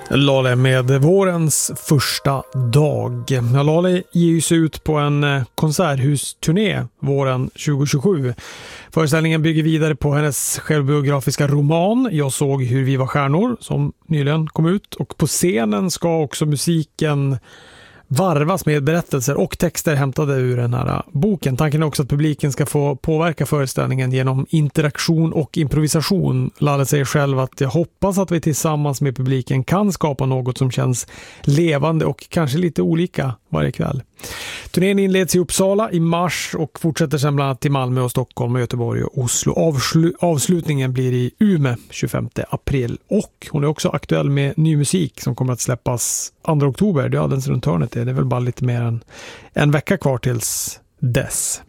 Lale med vårens första dag. Lale ger sig ut på en konserthusturné våren 2027. Föreställningen bygger vidare på hennes självbiografiska roman Jag såg hur vi var stjärnor som nyligen kom ut. Och på scenen ska också musiken varvas med berättelser och texter hämtade ur den här boken. Tanken är också att publiken ska få påverka föreställningen genom interaktion och improvisation. Lale säger själv att jag hoppas att vi tillsammans med publiken kan skapa något som känns levande och kanske lite olika varje kväll. Turnén inleds i Uppsala i mars och fortsätter sedan bland annat till Malmö och Stockholm och Göteborg och Oslo. Avslutningen blir i Umeå 25 april och hon är också aktuell med ny musik som kommer att släppas 2 oktober. Det är alldeles runt hörnet. Det är väl bara lite mer än en vecka kvar tills dess.